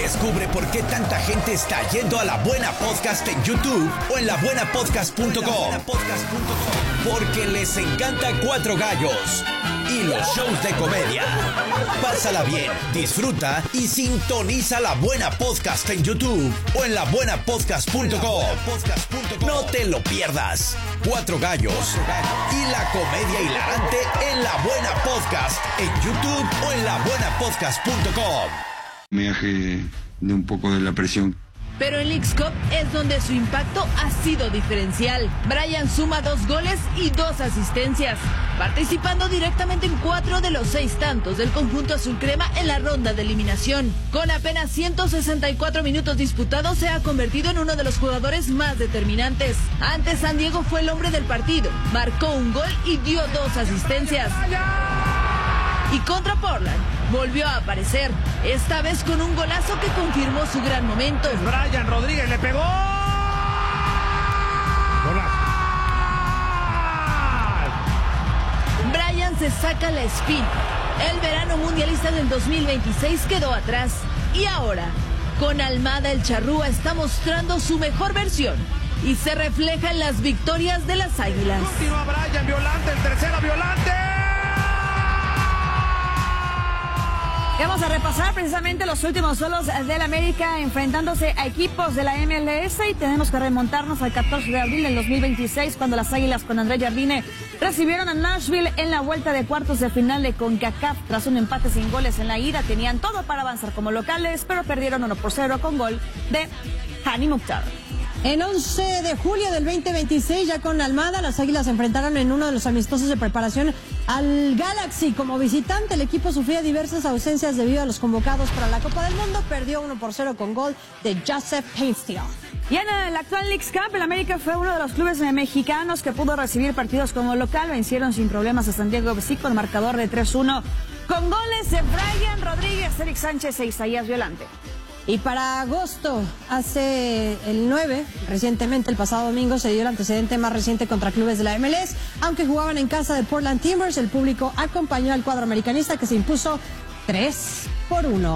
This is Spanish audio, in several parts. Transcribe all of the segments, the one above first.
Descubre por qué tanta gente está yendo a La Buena Podcast en YouTube o en labuenapodcast.com. Porque les encanta Cuatro Gallos y los shows de comedia. Pásala bien, disfruta y sintoniza La Buena Podcast en YouTube o en labuenapodcast.com. No te lo pierdas. Cuatro Gallos y la comedia hilarante en La Buena Podcast en YouTube o en labuenapodcast.com. Me bajé de un poco de la presión. Pero en Leagues Cup es donde su impacto ha sido diferencial. Brian suma 2 goles y 2 asistencias, participando directamente en 4 de los 6 tantos del conjunto azul crema en la ronda de eliminación. Con apenas 164 minutos disputados, se ha convertido en uno de los jugadores más determinantes. Antes, San Diego fue el hombre del partido, marcó un gol y dio 2 asistencias. Y contra Portland volvió a aparecer, esta vez con un golazo que confirmó su gran momento. Brian Rodríguez le pegó. Brian se saca la espina. El verano mundialista del 2026 quedó atrás. Y ahora, con Almada el Charrúa está mostrando su mejor versión y se refleja en las victorias de las Águilas. Continúa Brian, Violante, el tercero Violante. Vamos a repasar precisamente los últimos duelos del América enfrentándose a equipos de la MLS y tenemos que remontarnos al 14 de abril del 2026 cuando las Águilas con André Jardine recibieron a Nashville en la vuelta de cuartos de final de CONCACAF. Tras un empate sin goles en la ida, tenían todo para avanzar como locales, pero perdieron 1-0 con gol de Hani Mukhtar. En 11 de julio del 2026, ya con Almada, las Águilas se enfrentaron en uno de los amistosos de preparación al Galaxy. Como visitante, el equipo sufría diversas ausencias debido a los convocados para la Copa del Mundo. Perdió 1-0 con gol de Joseph Painstill. Y en el actual Leagues Cup, el América fue uno de los clubes mexicanos que pudo recibir partidos como local. Vencieron sin problemas a San Diego FC con marcador de 3-1, con goles de Brian Rodríguez, Eric Sánchez e Isaías Violante. Y para agosto, hace el 9, recientemente, el pasado domingo, se dio el antecedente más reciente contra clubes de la MLS. Aunque jugaban en casa de Portland Timbers, el público acompañó al cuadro americanista que se impuso 3-1.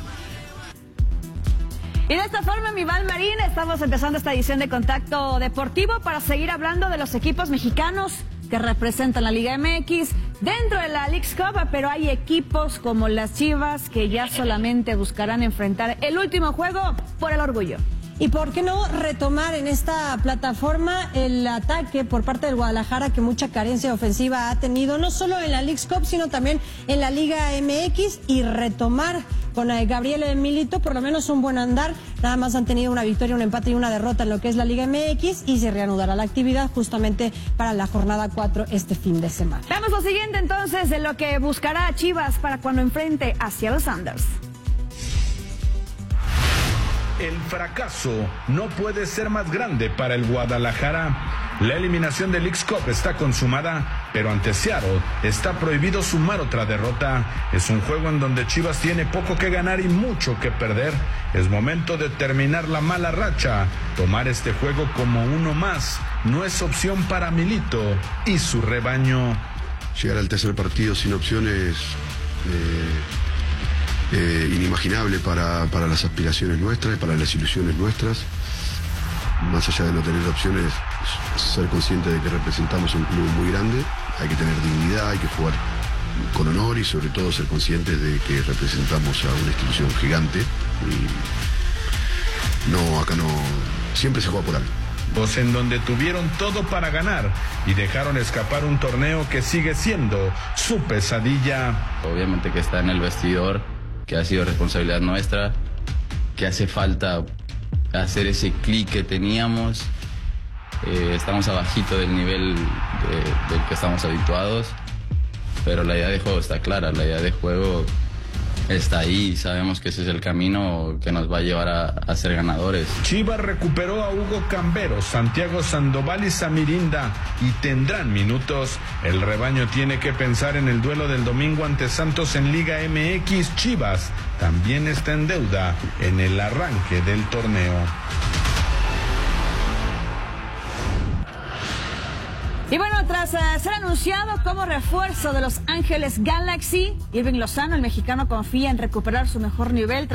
Y de esta forma, mi Val Marín, estamos empezando esta edición de Contacto Deportivo para seguir hablando de los equipos mexicanos que representan la Liga MX dentro de la Leagues Cup, pero hay equipos como las Chivas que ya solamente buscarán enfrentar el último juego por el orgullo. ¿Y por qué no retomar en esta plataforma el ataque por parte del Guadalajara, que mucha carencia ofensiva ha tenido, no solo en la Leagues Cup, sino también en la Liga MX, y retomar con Gabriel Milito por lo menos un buen andar? Nada más han tenido una victoria, un empate y una derrota en lo que es la Liga MX, y se reanudará la actividad justamente para la jornada 4 este fin de semana. Veamos lo siguiente entonces de lo que buscará Chivas para cuando enfrente a Seattle Sounders. El fracaso no puede ser más grande para el Guadalajara. La eliminación de Leagues Cup está consumada, pero ante Seattle está prohibido sumar otra derrota. Es un juego en donde Chivas tiene poco que ganar y mucho que perder. Es momento de terminar la mala racha. Tomar este juego como uno más no es opción para Milito y su rebaño. Llegar al tercer partido sin opciones inimaginable para las aspiraciones nuestras y para las ilusiones nuestras. Más allá de no tener opciones, ser consciente de que representamos un club muy grande, hay que tener dignidad, hay que jugar con honor y sobre todo ser conscientes de que representamos a una institución gigante y acá no, siempre se juega por algo. En donde tuvieron todo para ganar y dejaron escapar un torneo que sigue siendo su pesadilla. Obviamente que está en el vestidor, que ha sido responsabilidad nuestra, que hace falta hacer ese clic que teníamos. Estamos abajito del nivel del que estamos habituados, pero la idea de juego está clara, la idea de juego está ahí, sabemos que ese es el camino que nos va a llevar a ser ganadores. Chivas recuperó a Hugo Cambero, Santiago Sandoval y Samirinda y tendrán minutos. El rebaño tiene que pensar en el duelo del domingo ante Santos en Liga MX. Chivas también está en deuda en el arranque del torneo. Y bueno, tras ser anunciado como refuerzo de Los Ángeles Galaxy, Irving Lozano, el mexicano, confía en recuperar su mejor nivel